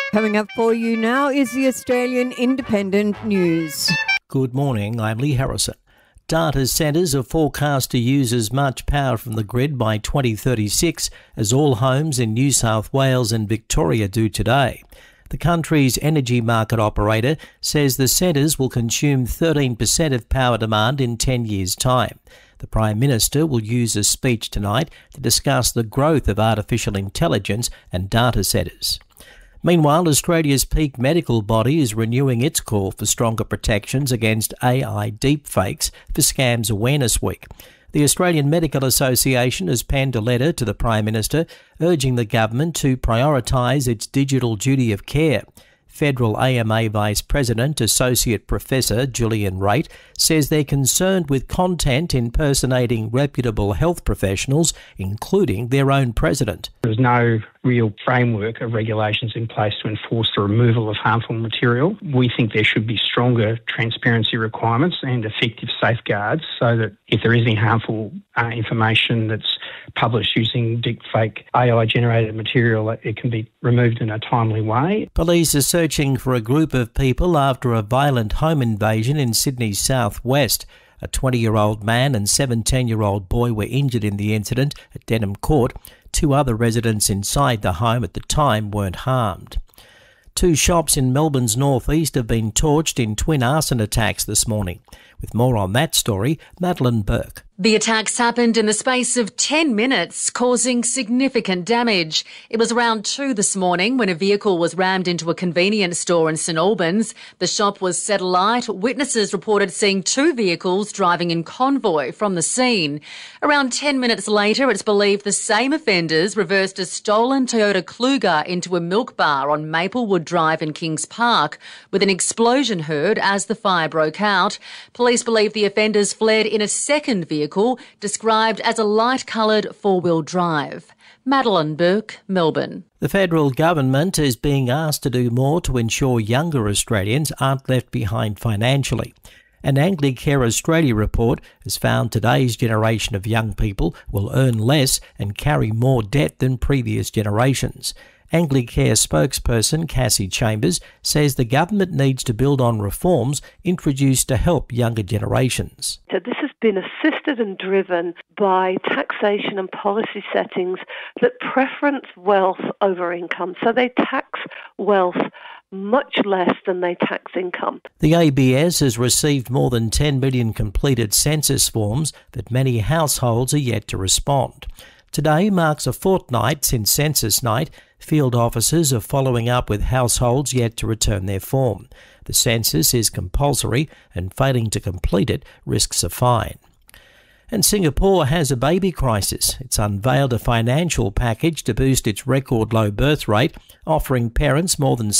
Coming up for you now is the Australian Independent News. Good morning, I'm Lee Harrison. Data centres are forecast to use as much power from the grid by 2036 as all homes in New South Wales and Victoria do today. The country's energy market operator says the centres will consume 13% of power demand in 10 years' time. The Prime Minister will use a speech tonight to discuss the growth of artificial intelligence and data centres. Meanwhile, Australia's peak medical body is renewing its call for stronger protections against AI deepfakes for Scams Awareness Week. The Australian Medical Association has penned a letter to the Prime Minister urging the government to prioritise its digital duty of care. Federal AMA Vice President Associate Professor Julian Raitt says they're concerned with content impersonating reputable health professionals, including their own president. There's no real framework of regulations in place to enforce the removal of harmful material. We think there should be stronger transparency requirements and effective safeguards so that if there is any harmful information that's published using deepfake AI-generated material, it can be removed in a timely way. Police are searching for a group of people after a violent home invasion in Sydney's southwest. A 20-year-old man and 17-year-old boy were injured in the incident at Denham Court. Two other residents inside the home at the time weren't harmed. Two shops in Melbourne's northeast have been torched in twin arson attacks this morning. With more on that story, Madeline Burke. The attacks happened in the space of 10 minutes, causing significant damage. It was around 2 this morning when a vehicle was rammed into a convenience store in St Albans. The shop was set alight. Witnesses reported seeing two vehicles driving in convoy from the scene. Around 10 minutes later, it's believed the same offenders reversed a stolen Toyota Kluger into a milk bar on Maplewood Drive in Kings Park, with an explosion heard as the fire broke out. Police believe the offenders fled in a second vehicle, described as a light-coloured four-wheel drive. Madeline Burke, Melbourne. The federal government is being asked to do more to ensure younger Australians aren't left behind financially. An Anglicare Australia report has found today's generation of young people will earn less and carry more debt than previous generations. Anglicare spokesperson Cassie Chambers says the government needs to build on reforms introduced to help younger generations. So this has been assisted and driven by taxation and policy settings that preference wealth over income. So they tax wealth much less than they tax income. The ABS has received more than 10 million completed census forms, but many households are yet to respond. Today marks a fortnight since Census Night. Field officers are following up with households yet to return their form. The census is compulsory and failing to complete it risks a fine. And Singapore has a baby crisis. It's unveiled a financial package to boost its record low birth rate, offering parents more than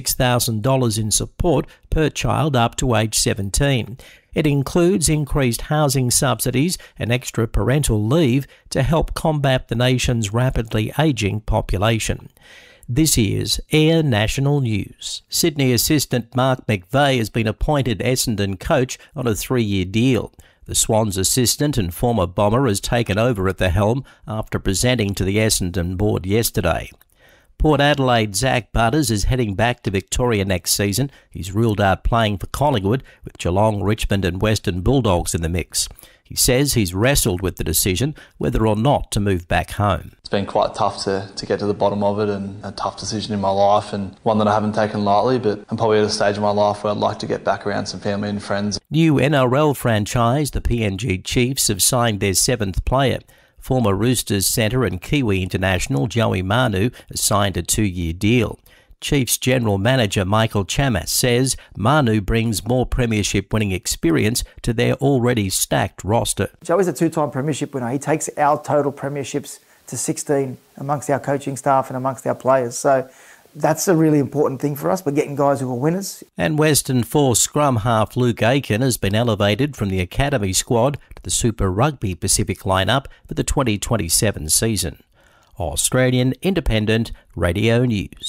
$76,000 in support per child up to age 17. It includes increased housing subsidies and extra parental leave to help combat the nation's rapidly ageing population. This is Air National News. Sydney assistant Mark McVeigh has been appointed Essendon coach on a 3-year deal. The Swans assistant and former Bomber has taken over at the helm after presenting to the Essendon board yesterday. Port Adelaide's Zach Butters is heading back to Victoria next season. He's ruled out playing for Collingwood, with Geelong, Richmond and Western Bulldogs in the mix. He says he's wrestled with the decision whether or not to move back home. It's been quite tough to get to the bottom of it, and a tough decision in my life, and one that I haven't taken lightly, but I'm probably at a stage in my life where I'd like to get back around some family and friends. New NRL franchise, the PNG Chiefs, have signed their 7th player. Former Roosters centre and Kiwi international Joey Manu has signed a 2-year deal. Chiefs General Manager Michael Chamas says Manu brings more premiership winning experience to their already stacked roster. Joey's a 2-time premiership winner. He takes our total premierships to 16 amongst our coaching staff and amongst our players. So that's a really important thing for us. We're getting guys who are winners. And Western Force scrum half Luke Aiken has been elevated from the academy squad to the Super Rugby Pacific lineup for the 2027 season. Australian Independent Radio News.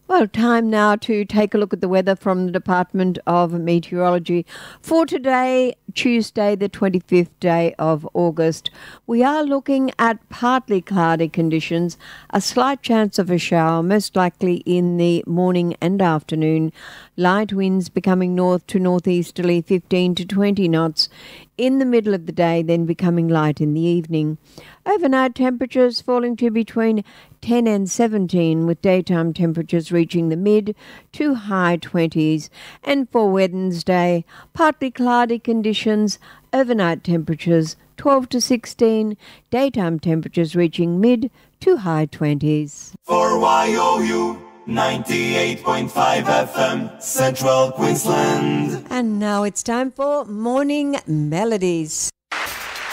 Well, time now to take a look at the weather from the Department of Meteorology for today, Tuesday, the 25th day of August. We are looking at partly cloudy conditions, a slight chance of a shower, most likely in the morning and afternoon. Light winds becoming north to northeasterly 15 to 20 knots in the middle of the day, then becoming light in the evening. Overnight temperatures falling to between 10 and 17, with daytime temperatures reaching the mid to high 20s. And for Wednesday, partly cloudy conditions, overnight temperatures 12 to 16, daytime temperatures reaching mid to high 20s. For YOU 98.5 FM, Central Queensland. And now it's time for Morning Melodies.